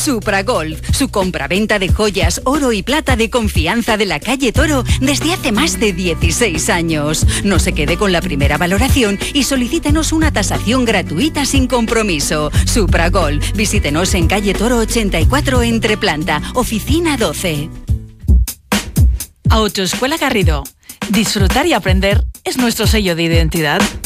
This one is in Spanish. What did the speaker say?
Supragolf, su compraventa de joyas, oro y plata de confianza de la calle Toro desde hace más de 16 años. No se quede con la primera valoración y solicítenos una tasación gratuita sin compromiso. Supragolf, visítenos en calle Toro 84 entre planta, oficina 12. Autoescuela Garrido. Disfrutar y aprender es nuestro sello de identidad.